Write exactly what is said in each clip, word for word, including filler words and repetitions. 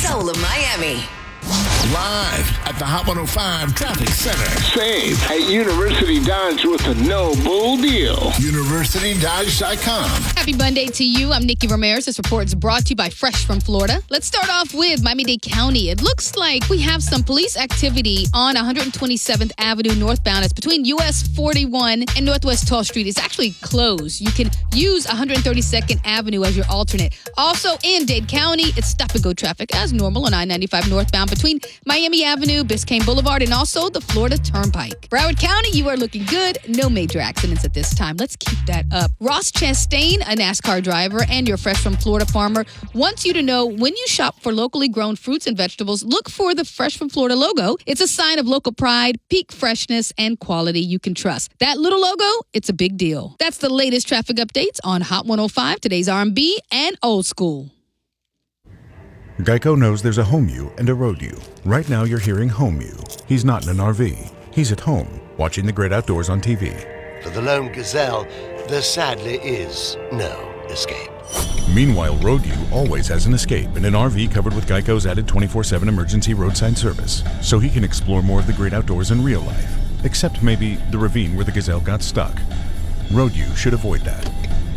soul of Miami. Live at the Hot one oh five Traffic Center. Save at University Dodge with a no-bull deal. University Dodge dot com. Happy Monday to you. I'm Nikki Ramirez. This report is brought to you by Fresh from Florida. Let's start off with Miami-Dade County. It looks like we have some police activity on one twenty-seventh Avenue northbound. It's between U S forty-one and Northwest twelfth Street. It's actually closed. You can use one thirty-second Avenue as your alternate. Also in Dade County, it's stop-and-go traffic as normal on I ninety-five northbound between Miami Avenue, Biscayne Boulevard, and also the Florida Turnpike. Broward County, you are looking good. No major accidents at this time. Let's keep that up. Ross Chastain, a NASCAR driver and your Fresh from Florida farmer, wants you to know when you shop for locally grown fruits and vegetables, look for the Fresh from Florida logo. It's a sign of local pride, peak freshness, and quality you can trust. That little logo, it's a big deal. That's the latest traffic updates on Hot one oh five, today's R and B and old school. Geico knows there's a home you and a road you. Right now you're hearing home you. He's not in an R V. He's at home, watching the great outdoors on T V. For the lone gazelle, there sadly is no escape. Meanwhile, road you always has an escape in an R V covered with Geico's added twenty-four seven emergency roadside service, so he can explore more of the great outdoors in real life, except maybe the ravine where the gazelle got stuck. Road you should avoid that.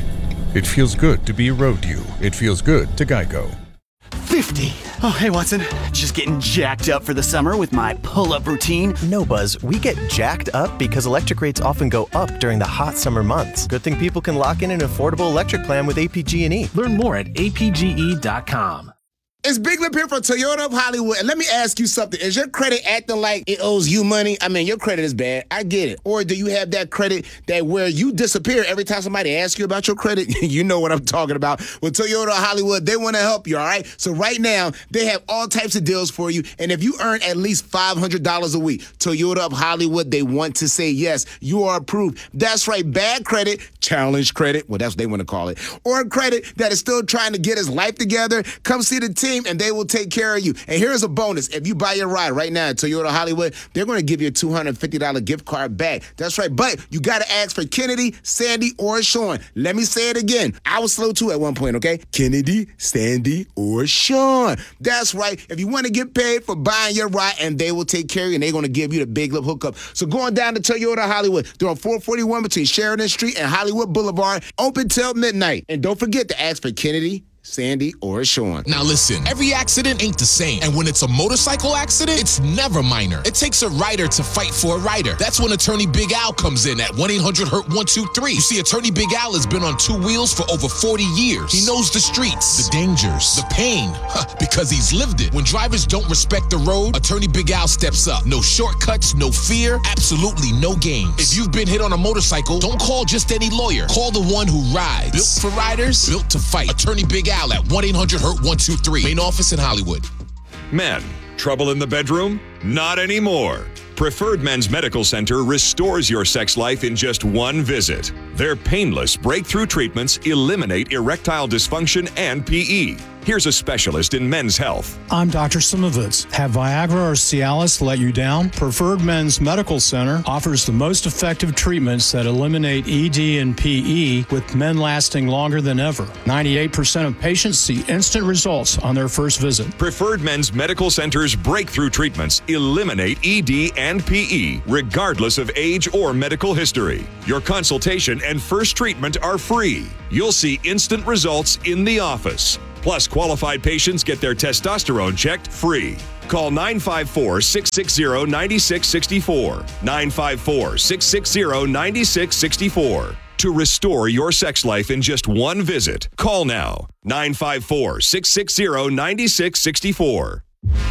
It feels good to be a road you. It feels good to Geico. fifty. Oh, hey, Watson. Just getting jacked up for the summer with my pull-up routine. No, Buzz. We get jacked up because electric rates often go up during the hot summer months. Good thing people can lock in an affordable electric plan with A P G and E. Learn more at A P G E dot com. It's Big Lip here from Toyota of Hollywood. And let me ask you something. Is your credit acting like it owes you money? I mean, your credit is bad. I get it. Or do you have that credit that where you disappear every time somebody asks you about your credit? You know what I'm talking about. With Toyota of Hollywood, they want to help you, all right? So right now, they have all types of deals for you. And if you earn at least five hundred dollars a week, Toyota of Hollywood, they want to say, yes, you are approved. That's right. Bad credit, challenge credit. Well, that's what they want to call it. Or credit that is still trying to get his life together. Come see the team. And they will take care of you. And here's a bonus. If you buy your ride right now at Toyota Hollywood, they're going to give you a two hundred fifty dollars gift card back. That's right. But you got to ask for Kennedy, Sandy, or Sean. Let me say it again. I was slow too at one point, okay? Kennedy, Sandy, or Sean. That's right. If you want to get paid for buying your ride, and they will take care of you, and they're going to give you the Big Lip hookup. So going down to Toyota Hollywood, they're on four forty-one between Sheridan Street and Hollywood Boulevard, open till midnight. And don't forget to ask for Kennedy, Sandy, or Sean. Now listen, every accident ain't the same. And when it's a motorcycle accident, it's never minor. It takes a rider to fight for a rider. That's when Attorney Big Al comes in at one eight hundred hurt one two three. You see, Attorney Big Al has been on two wheels for over forty years. He knows the streets, the dangers, the pain, huh, because he's lived it. When drivers don't respect the road, Attorney Big Al steps up. No shortcuts, no fear, absolutely no games. If you've been hit on a motorcycle, don't call just any lawyer. Call the one who rides. Built for riders, built to fight. Attorney Big Al at one eight hundred hurt one two three. Main office in Hollywood. Men, trouble in the bedroom? Not anymore. Preferred Men's Medical Center restores your sex life in just one visit. Their painless breakthrough treatments eliminate erectile dysfunction and P E. Here's a specialist in men's health. I'm Doctor Simovitz. Have Viagra or Cialis let you down? Preferred Men's Medical Center offers the most effective treatments that eliminate E D and P E, with men lasting longer than ever. ninety-eight percent of patients see instant results on their first visit. Preferred Men's Medical Center's breakthrough treatments eliminate E D and P E, regardless of age or medical history. Your consultation and first treatment are free. You'll see instant results in the office. Plus, qualified patients get their testosterone checked free. Call nine five four, six six zero, nine six six four, nine five four, six six zero, nine six six four. To restore your sex life in just one visit, call now, nine five four, six six zero, nine six six four.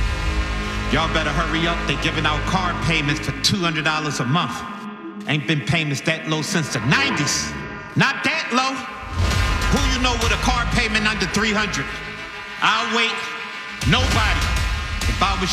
Y'all better hurry up. They giving out car payments for two hundred dollars a month. Ain't been payments that low since the nineties. Not that low. Who you know with a car payment under three hundred? I'll wait. Nobody. If I was